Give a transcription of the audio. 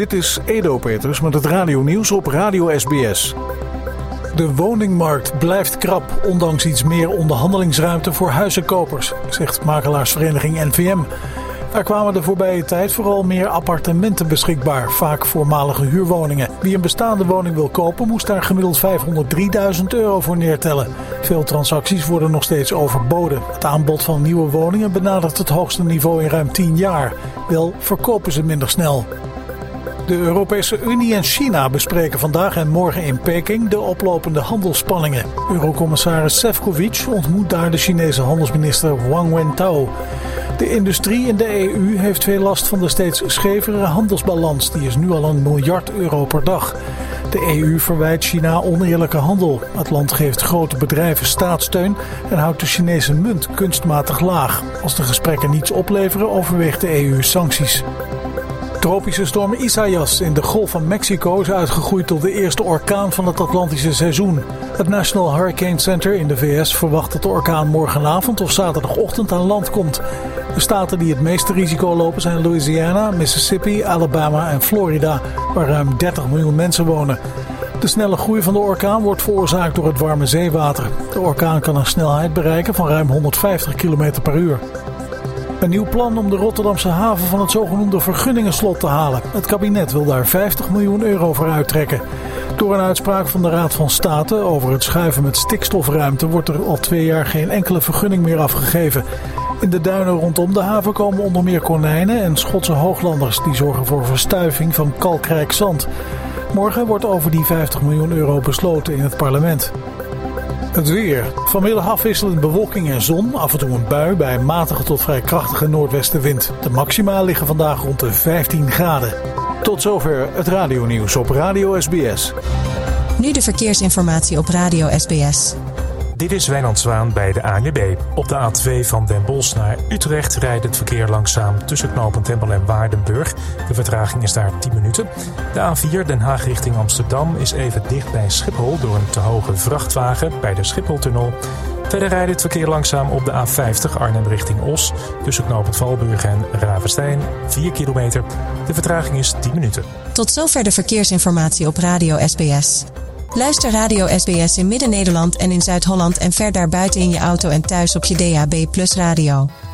Dit is Edo Peters met het radionieuws op Radio SBS. De woningmarkt blijft krap, ondanks iets meer onderhandelingsruimte voor huizenkopers, zegt makelaarsvereniging NVM. Daar kwamen de voorbije tijd vooral meer appartementen beschikbaar, vaak voormalige huurwoningen. Wie een bestaande woning wil kopen, moest daar gemiddeld €503.000 voor neertellen. Veel transacties worden nog steeds overboden. Het aanbod van nieuwe woningen benadert het hoogste niveau in ruim 10 jaar. Wel verkopen ze minder snel. De Europese Unie en China bespreken vandaag en morgen in Peking de oplopende handelsspanningen. Eurocommissaris Šefčovič ontmoet daar de Chinese handelsminister Wang Wentao. De industrie in de EU heeft veel last van de steeds schevere handelsbalans. Die is nu al €1 miljard per dag. De EU verwijt China oneerlijke handel. Het land geeft grote bedrijven staatssteun en houdt de Chinese munt kunstmatig laag. Als de gesprekken niets opleveren, overweegt de EU sancties. Tropische storm Isaias in de Golf van Mexico is uitgegroeid tot de eerste orkaan van het Atlantische seizoen. Het National Hurricane Center in de VS verwacht dat de orkaan morgenavond of zaterdagochtend aan land komt. De staten die het meeste risico lopen zijn Louisiana, Mississippi, Alabama en Florida, waar ruim 30 miljoen mensen wonen. De snelle groei van de orkaan wordt veroorzaakt door het warme zeewater. De orkaan kan een snelheid bereiken van ruim 150 km per uur. Een nieuw plan om de Rotterdamse haven van het zogenoemde vergunningenslot te halen. Het kabinet wil daar €50 miljoen voor uittrekken. Door een uitspraak van de Raad van State over het schuiven met stikstofruimte wordt er al 2 jaar geen enkele vergunning meer afgegeven. In de duinen rondom de haven komen onder meer konijnen en Schotse hooglanders die zorgen voor verstuiving van kalkrijk zand. Morgen wordt over die €50 miljoen besloten in het parlement. Het weer. Vanmiddag afwisselend bewolking en zon. Af en toe een bui bij matige tot vrij krachtige noordwestenwind. De maxima liggen vandaag rond de 15 graden. Tot zover het radionieuws op Radio SBS. Nu de verkeersinformatie op Radio SBS. Dit is Wijnand Zwaan bij de ANWB. Op de A2 van Den Bosch naar Utrecht rijdt het verkeer langzaam tussen knooppunt Empel en Waardenburg. De vertraging is daar 10 minuten. De A4 Den Haag richting Amsterdam is even dicht bij Schiphol door een te hoge vrachtwagen bij de Schipholtunnel. Verder rijdt het verkeer langzaam op de A50 Arnhem richting Os. Tussen knooppunt Valburg en Ravenstein 4 kilometer. De vertraging is 10 minuten. Tot zover de verkeersinformatie op Radio SBS. Luister Radio SBS in Midden-Nederland en in Zuid-Holland en ver daarbuiten in je auto en thuis op je DAB+ radio.